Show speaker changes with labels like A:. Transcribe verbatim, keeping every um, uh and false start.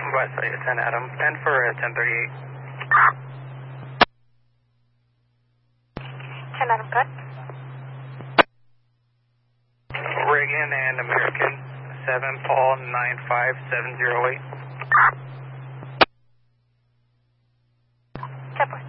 A: West side, ten Adam, ten for ten thirty-eight.
B: ten Adam, cut.
A: Reagan and American, seven Paul, nine five seven zero eight.
B: ten four.